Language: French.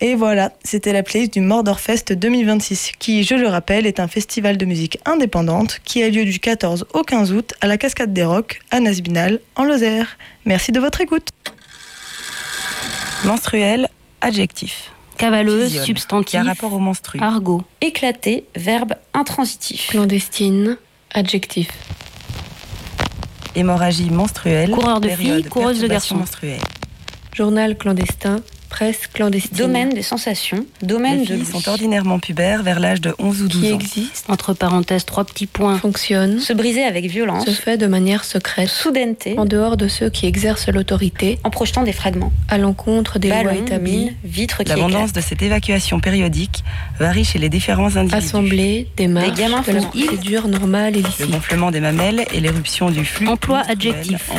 Et voilà, c'était la playlist du Mordorfest 2026, qui, je le rappelle, est un festival de musique indépendante qui a lieu du 14 au 15 août à la Cascade des Rocs, à Nasbinal, en Lozère. Merci de votre écoute. Menstruel, adjectif. Cavaleuse, Fusionne, substantif. qui a rapport au menstru. Argot. Éclaté, verbe intransitif. Clandestine, adjectif. Hémorragie menstruelle. Coureur de période filles, coureuse de perturbation garçons. menstruelle. Journal clandestin, presse clandestine. Domaine des sensations, domaine Les de filles l'ouïe. sont ordinairement pubères vers l'âge de 11 ou 12 Qui ans. existe, Entre parenthèses, 3 petits points. fonctionne, Se briser avec violence, se fait de manière secrète, soudaineté, en dehors de ceux qui exercent l'autorité, en projetant des fragments. à l'encontre des lois Ballons, établies, mines, vitres qui L'abondance éclatent. de cette évacuation périodique varie chez les différents individus. assemblée, démarche, Des gamins de la faisant île. procédure normale et Le licite. gonflement des mamelles et l'éruption du flux Emploi menstruel adjectif.